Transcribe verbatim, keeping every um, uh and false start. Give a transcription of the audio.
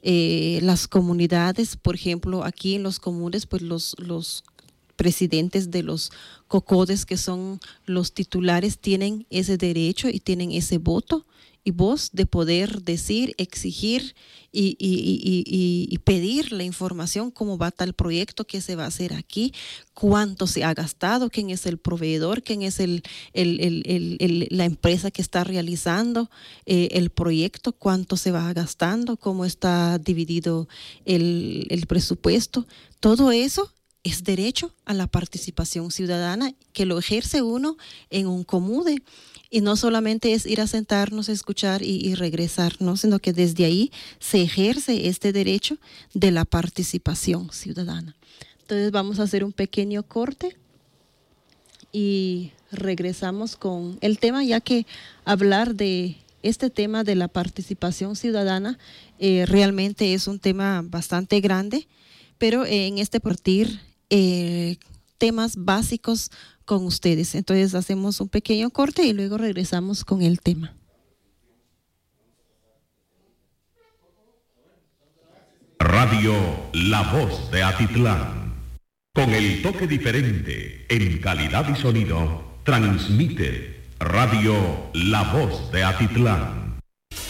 eh, las comunidades, por ejemplo, aquí en los comunes, pues los, los presidentes de los COCODES, que son los titulares, tienen ese derecho y tienen ese voto y voz de poder decir, exigir y, y, y, y, y pedir la información, cómo va tal proyecto, qué se va a hacer aquí, cuánto se ha gastado, quién es el proveedor, quién es el, el, el, el, el, la empresa que está realizando eh, el proyecto, cuánto se va gastando, cómo está dividido el, el presupuesto. Todo eso es derecho a la participación ciudadana que lo ejerce uno en un comude. Y no solamente es ir a sentarnos, a escuchar y, y regresarnos, sino que desde ahí se ejerce este derecho de la participación ciudadana. Entonces vamos a hacer un pequeño corte y regresamos con el tema, ya que hablar de este tema de la participación ciudadana eh, realmente es un tema bastante grande, pero en este partir eh, temas básicos con ustedes. Entonces hacemos un pequeño corte y luego regresamos con el tema. Radio La Voz de Atitlán, con el toque diferente en calidad y sonido, transmite Radio La Voz de Atitlán.